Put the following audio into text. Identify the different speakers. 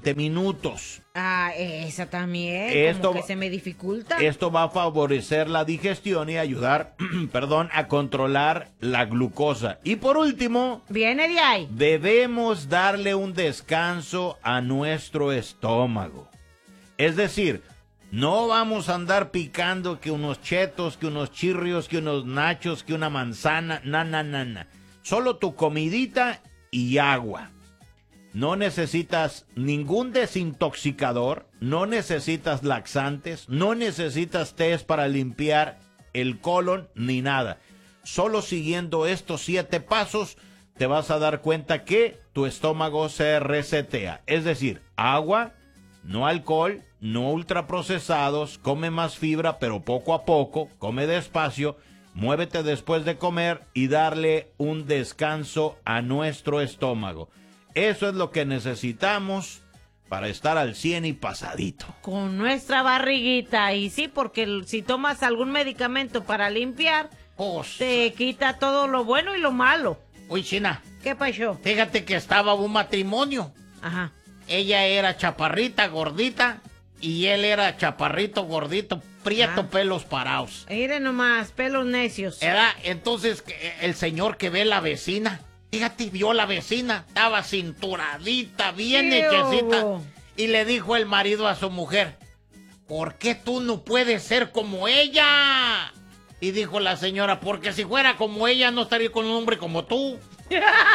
Speaker 1: 20 minutos.
Speaker 2: Ah, esa también,
Speaker 1: Esto,
Speaker 2: como que se me dificulta.
Speaker 1: Esto va a favorecer la digestión y ayudar, a controlar la glucosa. Y por último,
Speaker 2: viene de ahí.
Speaker 1: Debemos darle un descanso a nuestro estómago. Es decir, no vamos a andar picando que unos chetos, que unos chirrios, que unos nachos, que una manzana, na. Solo tu comidita y agua. No necesitas ningún desintoxicador, no necesitas laxantes, no necesitas test para limpiar el colon ni nada. Solo siguiendo estos 7 pasos te vas a dar cuenta que tu estómago se resetea. Es decir, agua, no alcohol, no ultraprocesados, come más fibra pero poco a poco, come despacio, muévete después de comer y darle un descanso a nuestro estómago. Eso es lo que necesitamos para estar al 100 y pasadito.
Speaker 2: Con nuestra barriguita. Y sí, porque si tomas algún medicamento para limpiar, te quita todo lo bueno y lo malo.
Speaker 3: Uy, China.
Speaker 2: ¿Qué pasó?
Speaker 3: Fíjate que estaba un matrimonio.
Speaker 2: Ajá.
Speaker 3: Ella era chaparrita, gordita, y él era chaparrito, gordito, prieto, pelos parados.
Speaker 2: Mire nomás, pelos necios.
Speaker 3: Entonces, el señor que ve la vecina... Fíjate, vio la vecina, estaba cinturadita, bien hechecita. Y le dijo el marido a su mujer, ¿por qué tú no puedes ser como ella? Y dijo la señora, porque si fuera como ella no estaría con un hombre como tú.